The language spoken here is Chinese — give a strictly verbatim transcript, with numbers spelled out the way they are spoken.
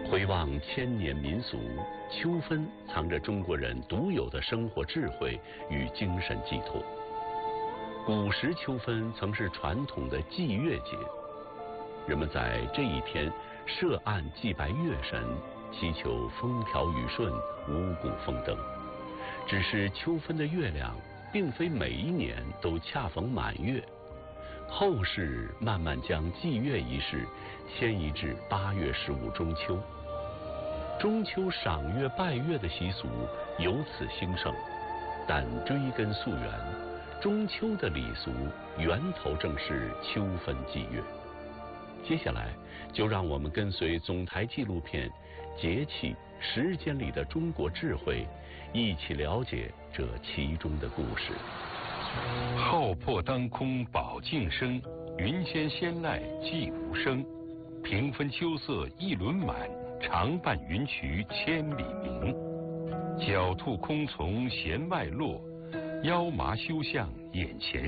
回望千年民俗，秋分藏着中国人独有的生活智慧与精神寄托。古时秋分曾是传统的祭月节，人们在这一天设案祭拜月神，祈求风调雨顺、五谷丰登。只是秋分的月亮并非每一年都恰逢满月，后世慢慢将祭月仪式迁移至八月十五中秋。中秋赏月拜月的习俗由此兴盛，但追根溯源，中秋的礼俗源头正是秋分祭月。接下来就让我们跟随总台纪录片《节气时间里的中国智慧》，一起了解这其中的故事。 浩破当空宝镜生，云间仙籁寂无声。平分秋色一轮满，长伴云衢千里明。狡兔空从弦外落，腰麻休向眼前